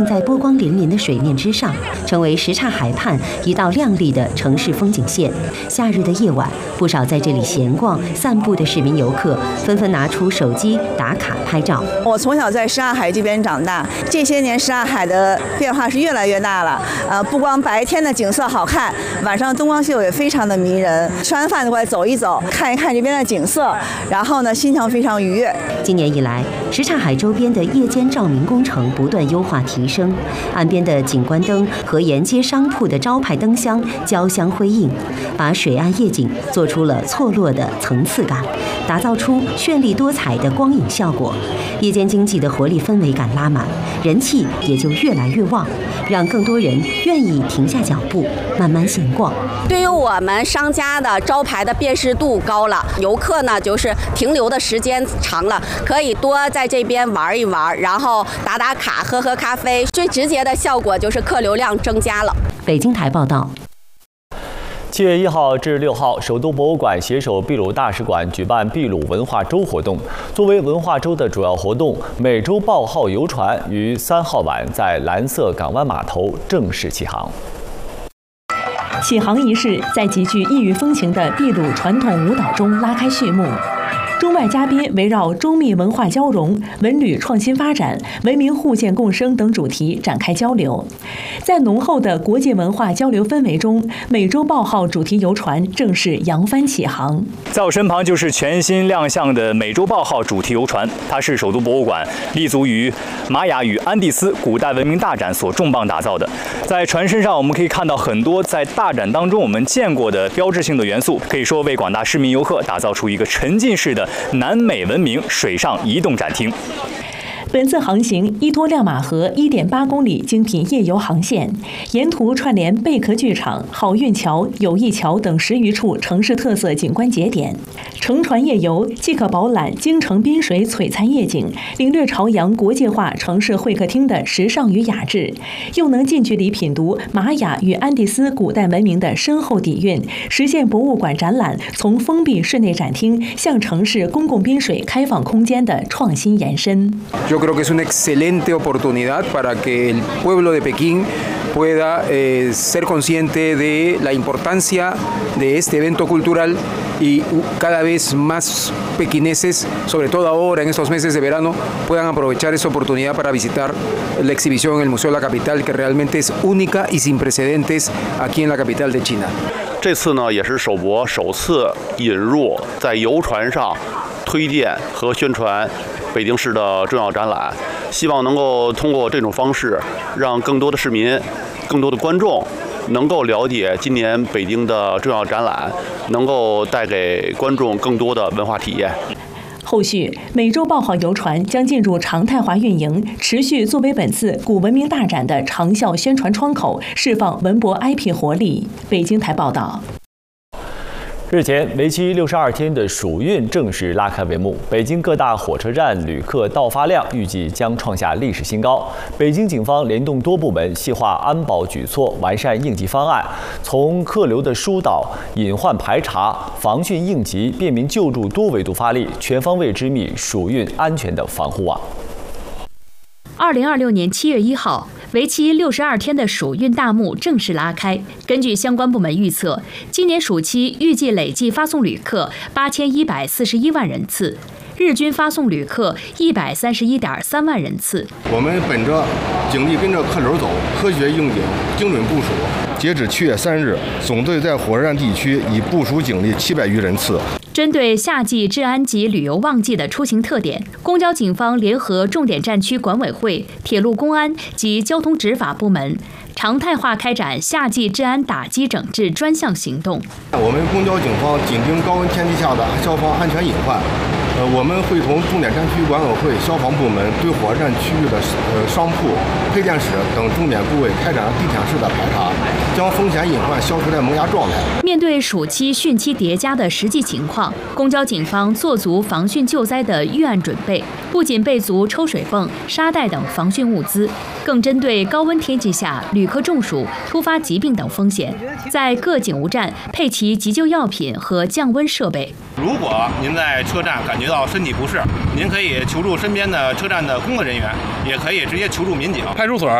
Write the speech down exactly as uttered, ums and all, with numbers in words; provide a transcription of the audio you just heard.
映在波光粼粼的水面之上，成为什刹海畔一道亮丽的城市风景线。夏日的夜晚，不少在这里闲逛、散步的市民游客纷纷拿出手机打卡拍照。 我从小在什刹海这边长大，这些年什刹海的变化是越来越大了。呃，不光白天的景色好看，晚上灯光秀也非常的迷人。吃完饭就过来走一走，看一看这边的景色，然后呢，心情非常愉悦。 今年以来，什刹海周边的夜间照明工程不断优化提升，岸边的景观灯和沿街商铺的招牌灯箱交相辉映，把水岸夜景做出了错落的层次感，打造出绚丽多彩的光影效果。夜间经济的活力氛围感拉满，人气也就越来越旺，让更多人愿意停下脚步慢慢闲逛。 对于我们商家的招牌的辨识度高了，游客呢就是停留的时间长了，可以多在这边玩一玩，然后打打卡、喝喝咖啡。最直接的效果就是客流量增加了。 北京台报道。 七月一号至六号，首都博物馆携手秘鲁大使馆举办秘鲁文化周活动。作为文化周的主要活动，美洲豹号游船于三号晚在蓝色港湾码头正式启航。 启航仪式在极具异域风情的秘鲁传统舞蹈中拉开序幕。中外嘉宾围绕中秘文化交融、文旅创新发展、文明互鉴共生等主题展开交流。在浓厚的国际文化交流氛围中，美洲豹号主题游船正式扬帆起航。 在我身旁就是全新亮相的美洲豹号主题游船，它是首都博物馆立足于玛雅与安第斯古代文明大展所重磅打造的。在船身上，我们可以看到很多在大展当中我们见过的标志性的元素，可以说为广大市民游客打造出一个沉浸式的南美文明水上移动展厅。 本次航行依托亮马河 一点八公里精品夜游航线，沿途串联贝壳剧场、好运桥、友谊桥等十余处城市特色景观节点。乘船夜游既可饱览京城滨水璀璨夜景，领略朝阳国际化城市会客厅的时尚与雅致，又能近距离品读玛雅与安第斯古代文明的深厚底蕴，实现博物馆展览从封闭室内展厅向城市公共滨水开放空间的创新延伸。 Yo creo que es una excelente oportunidad para que el pueblo de Pekín pueda eh, ser consciente de la importancia de este evento cultural y cada vez más pequineses, sobre todo ahora en estos meses de verano, puedan aprovechar esa oportunidad para visitar la exhibición en el Museo de la Capital, que realmente es única y sin precedentes aquí en la capital de China. 这次呢，也是首博首次引入在游船上推荐和宣传北京市的重要展览，希望能够通过这种方式，让更多的市民、更多的观众能够了解今年北京的重要展览，能够带给观众更多的文化体验。 后续，美洲豹号游船将进入常态化运营，持续作为本次古文明大展的长效宣传窗口，释放文博 I P 活力。北京台报道。 日前，为期六十二天的暑运正式拉开帷幕。北京各大火车站旅客到发量预计将创下历史新高。北京警方联动多部门，细化安保举措，完善应急方案，从客流的疏导、隐患排查、防汛应急、便民救助多维度发力，全方位织密暑运安全的防护网。 二零二六年七月一号，为期六十二天的暑运大幕正式拉开。根据相关部门预测，今年暑期预计累计发送旅客八千一百四十一万人次，日均发送旅客一百三十一点三万人次。 我们本着警力跟着客流走，科学应景，精准部署。截止七月三日，总队在火车站地区已部署警力七百余人次。 针对夏季治安及旅游旺季的出行特点，公交警方联合重点站区管委会、铁路公安及交通执法部门，常态化开展夏季治安打击整治专项行动。 我们公交警方紧盯高温天气下的消防安全隐患。呃，我们会同重点站区管委会、消防部门对火车站区域的呃商铺、配电室等重点部位开展了地毯式的排查，将风险隐患消除在萌芽状态。 面对暑期汛期叠加的实际情况，公交警方做足防汛救灾的预案准备，不仅备足抽水泵、沙袋等防汛物资，更针对高温天气下旅客中暑、突发疾病等风险，在各警务站配齐急救药品和降温设备。 如果您在车站感觉到身体不适，您可以求助身边的车站的工作人员，也可以直接求助民警。 派出所